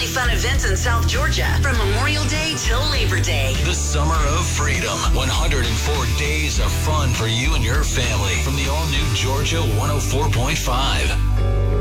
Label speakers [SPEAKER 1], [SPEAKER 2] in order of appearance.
[SPEAKER 1] fun events in South Georgia from Memorial Day till Labor Day.
[SPEAKER 2] The Summer of Freedom. 104 days of fun for you and your family from the all-new Georgia 104.5.